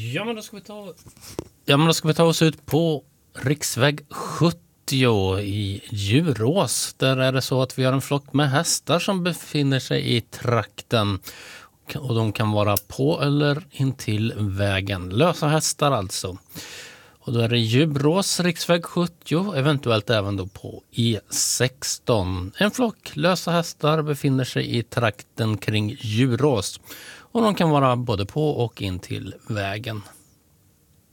Ja, men då ska vi ta oss ut på riksväg 70 i Djurås. Där är det så att vi har en flock med hästar som befinner sig i trakten. Och de kan vara på eller intill vägen. Lösa hästar alltså. Och då är det Djurås, riksväg 70, eventuellt även då på E16. En flock lösa hästar befinner sig i trakten kring Djurås. Och de kan vara både på och in till vägen.